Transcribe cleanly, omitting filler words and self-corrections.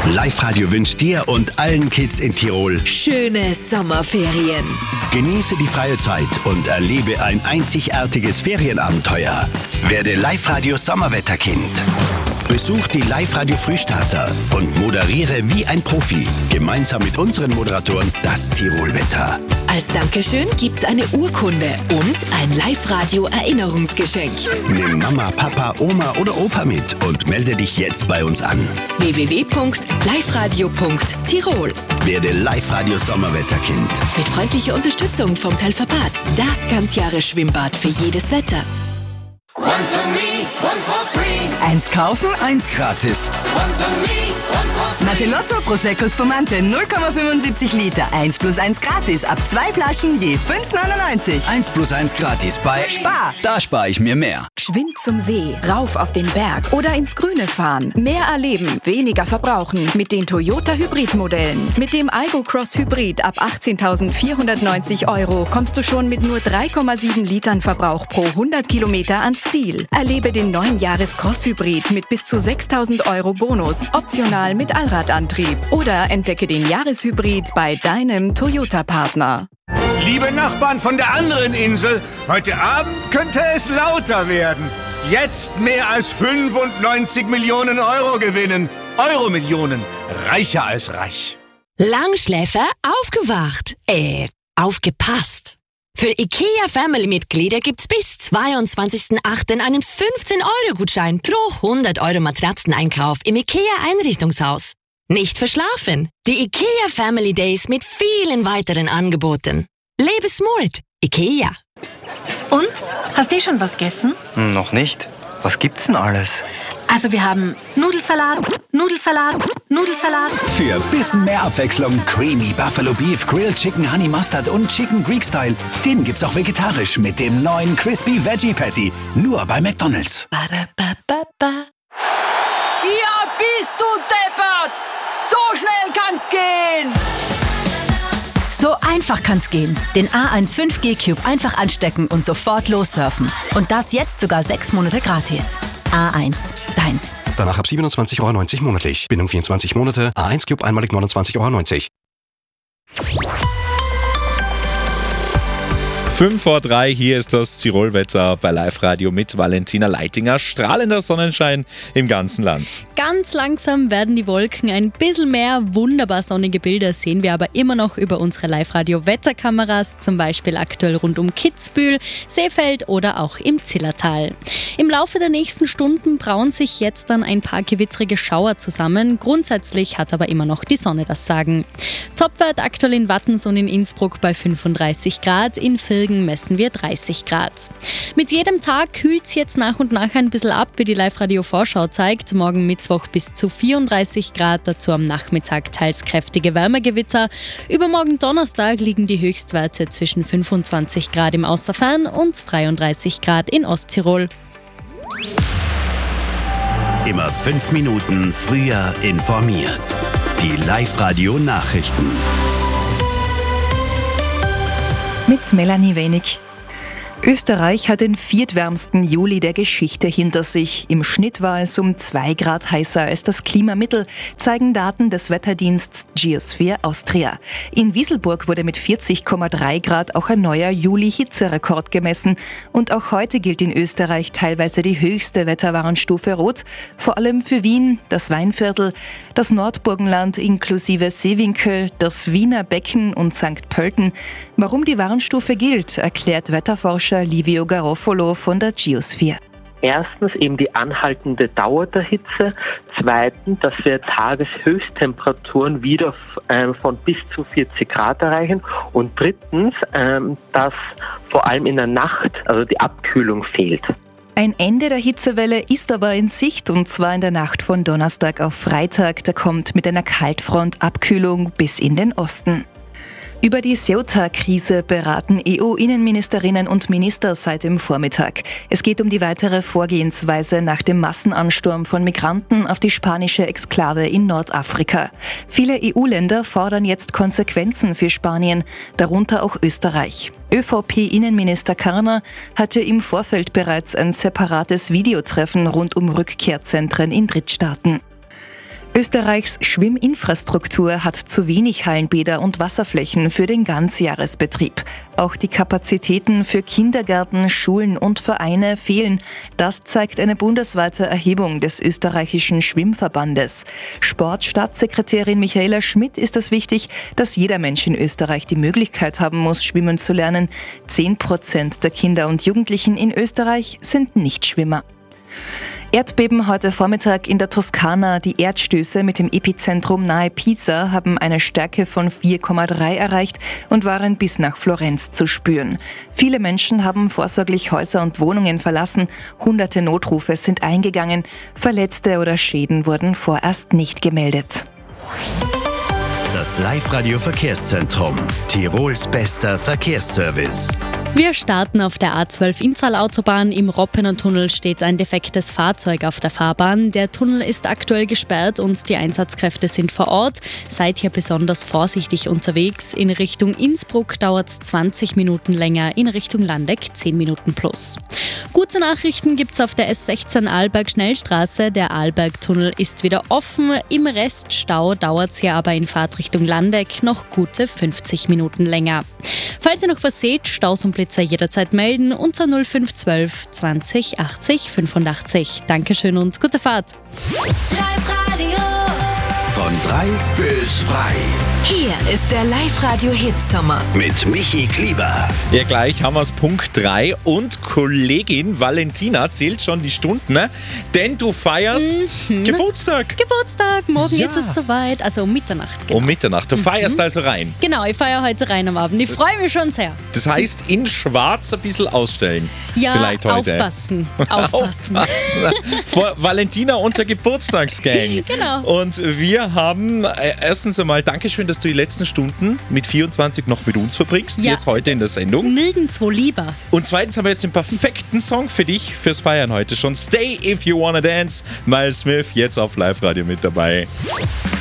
Live-Radio wünscht dir und allen Kids in Tirol schöne Sommerferien. Genieße die freie Zeit und erlebe ein einzigartiges Ferienabenteuer. Werde Live-Radio Sommerwetterkind. Besuch die Live-Radio Frühstarter und moderiere wie ein Profi. Gemeinsam mit unseren Moderatoren das Tirolwetter. Als Dankeschön gibt's eine Urkunde und ein Live-Radio Erinnerungsgeschenk. Nimm Mama, Papa, Oma oder Opa mit und melde dich jetzt bei uns an. www.liveradio.tirol. Werde Live-Radio Sommerwetterkind. Mit freundlicher Unterstützung vom Teilverband. Das Ganzjahres-Schwimmbad für jedes Wetter. One for me, one for free. Eins kaufen, eins gratis. One for me, one for free. Natelotto Prosecco Spumante 0,75 Liter. 1 plus 1 gratis. Ab 2 Flaschen je 5,99. 1 plus 1 gratis bei Spar. Da spare ich mir mehr. Geschwind zum See, rauf auf den Berg oder ins Grüne fahren. Mehr erleben, weniger verbrauchen mit den Toyota Hybrid-Modellen. Mit dem Aygo Cross Hybrid ab 18.490 € kommst du schon mit nur 3,7 Litern Verbrauch pro 100 Kilometer ans Ziel. Erlebe den neuen Jahres-Cross Hybrid mit bis zu 6.000 € Bonus, optional mit Allradantrieb. Oder entdecke den Jahreshybrid bei deinem Toyota-Partner. Liebe Nachbarn von der anderen Insel, heute Abend könnte es lauter werden. Jetzt mehr als 95 Millionen € gewinnen. Euromillionen. Reicher als reich. Langschläfer aufgewacht. Aufgepasst. Für IKEA-Family-Mitglieder gibt's bis 22.08. einen 15-€-Gutschein pro 100 € Matratzeneinkauf im IKEA-Einrichtungshaus. Nicht verschlafen. Die IKEA Family Days mit vielen weiteren Angeboten. Lebe smart. IKEA. Und? Hast du schon was gegessen? Noch nicht. Was gibt's denn alles? Also wir haben Nudelsalat, Nudelsalat, Nudelsalat. Für ein bisschen mehr Abwechslung Creamy Buffalo Beef, Grilled Chicken Honey Mustard und Chicken Greek Style. Den gibt's auch vegetarisch mit dem neuen Crispy Veggie Patty. Nur bei McDonald's. Ja, bist du deppert! So schnell kann's gehen! So einfach kann's gehen. Den A1 5G Cube einfach anstecken und sofort lossurfen. Und das jetzt sogar 6 Monate gratis. A1, deins. Danach ab 27,90 € monatlich. Bindung 24 Monate. A1 Cube einmalig 29,90 €. 5:03 hier ist das Tirolwetter bei Live-Radio mit Valentina Leitinger. Strahlender Sonnenschein im ganzen Land. Ganz langsam werden die Wolken ein bisschen mehr. Wunderbar sonnige Bilder sehen wir aber immer noch über unsere Live-Radio-Wetterkameras, zum Beispiel aktuell rund um Kitzbühel, Seefeld oder auch im Zillertal. Im Laufe der nächsten Stunden brauen sich jetzt dann ein paar gewittrige Schauer zusammen. Grundsätzlich hat aber immer noch die Sonne das Sagen. Topwert aktuell in Wattens und in Innsbruck bei 35 Grad, in Virgen messen wir 30 Grad. Mit jedem Tag kühlt es jetzt nach und nach ein bisschen ab, wie die Live-Radio-Vorschau zeigt. Morgen Mittwoch bis zu 34 Grad, dazu am Nachmittag teils kräftige Wärmegewitter. Übermorgen Donnerstag liegen die Höchstwerte zwischen 25 Grad im Außerfern und 33 Grad in Osttirol. Immer 5 Minuten früher informiert. Die Live-Radio-Nachrichten. Mit Melanie Wenig. Österreich hat den viertwärmsten Juli der Geschichte hinter sich. Im Schnitt war es um 2 Grad heißer als das Klimamittel, zeigen Daten des Wetterdiensts Geosphere Austria. In Wieselburg wurde mit 40,3 Grad auch ein neuer Juli-Hitzerekord gemessen. Und auch heute gilt in Österreich teilweise die höchste Wetterwarnstufe Rot, vor allem für Wien, das Weinviertel, das Nordburgenland inklusive Seewinkel, das Wiener Becken und St. Pölten. Warum die Warnstufe gilt, erklärt Wetterforscher Livio Garofalo von der Geosphere. Erstens eben die anhaltende Dauer der Hitze. Zweitens, dass wir Tageshöchsttemperaturen wieder von bis zu 40 Grad erreichen. Und drittens, dass vor allem in der Nacht also die Abkühlung fehlt. Ein Ende der Hitzewelle ist aber in Sicht, und zwar in der Nacht von Donnerstag auf Freitag. Da kommt mit einer Kaltfront Abkühlung bis in den Osten. Über die Ceuta-Krise beraten EU-Innenministerinnen und Minister seit dem Vormittag. Es geht um die weitere Vorgehensweise nach dem Massenansturm von Migranten auf die spanische Exklave in Nordafrika. Viele EU-Länder fordern jetzt Konsequenzen für Spanien, darunter auch Österreich. ÖVP-Innenminister Karner hatte im Vorfeld bereits ein separates Videotreffen rund um Rückkehrzentren in Drittstaaten. Österreichs Schwimminfrastruktur hat zu wenig Hallenbäder und Wasserflächen für den Ganzjahresbetrieb. Auch die Kapazitäten für Kindergärten, Schulen und Vereine fehlen. Das zeigt eine bundesweite Erhebung des österreichischen Schwimmverbandes. Sportstaatssekretärin Michaela Schmidt ist es wichtig, dass jeder Mensch in Österreich die Möglichkeit haben muss, schwimmen zu lernen. 10% der Kinder und Jugendlichen in Österreich sind Nichtschwimmer. Erdbeben heute Vormittag in der Toskana. Die Erdstöße mit dem Epizentrum nahe Pisa haben eine Stärke von 4,3 erreicht und waren bis nach Florenz zu spüren. Viele Menschen haben vorsorglich Häuser und Wohnungen verlassen. Hunderte Notrufe sind eingegangen. Verletzte oder Schäden wurden vorerst nicht gemeldet. Das Live-Radio Verkehrszentrum. Tirols bester Verkehrsservice. Wir starten auf der A12 Inntal-Autobahn. Im Roppener-Tunnel steht ein defektes Fahrzeug auf der Fahrbahn. Der Tunnel ist aktuell gesperrt und die Einsatzkräfte sind vor Ort. Seid hier besonders vorsichtig unterwegs. In Richtung Innsbruck dauert es 20 Minuten länger, in Richtung Landeck 10 Minuten plus. Gute Nachrichten gibt es auf der S16 Arlberg-Schnellstraße. Der Arlberg-Tunnel ist wieder offen. Im Reststau dauert es hier aber in Fahrtrichtung Landeck noch gute 50 Minuten länger. Falls ihr noch was seht, Staus und Blitzer jederzeit melden unter 0512 20 80 85. Dankeschön und gute Fahrt. Live-Radio. Von 3 bis frei. Hier ist der Live-Radio-Hit-Sommer. Mit Michi Klieber. Ja, gleich haben wir es Punkt 3 und Kollegin Valentina zählt schon die Stunden, ne? Denn du feierst Geburtstag. Morgen Ja. ist es soweit, also um Mitternacht. Genau. Um Mitternacht. Du feierst also rein. Genau, ich feiere heute rein am Abend. Ich freue mich schon sehr. Das heißt, in Schwarz ein bisschen ausstellen. Ja, Vielleicht heute. aufpassen. Vor Valentina und der Geburtstagsgang. Genau. Und wir haben erstens einmal Dankeschön, dass du die letzten Stunden mit 24 noch mit uns verbringst. Ja. Jetzt heute in der Sendung. Nirgendwo lieber. Und zweitens haben wir jetzt den perfekten Song für dich fürs Feiern heute schon. Stay If You Wanna Dance. Miles Smith jetzt auf Live-Radio mit dabei.